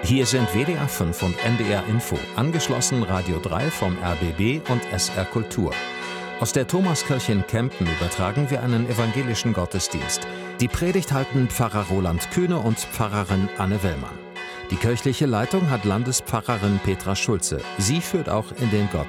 Hier sind WDR 5 und NDR Info, angeschlossen Radio 3 vom RBB und SR Kultur. Aus der Thomaskirche in Kempen übertragen wir einen evangelischen Gottesdienst. Die Predigt halten Pfarrer Roland Kühne und Pfarrerin Anne Wellmann. Die kirchliche Leitung hat Landespfarrerin Petra Schulze. Sie führt auch in den Gottesdienst.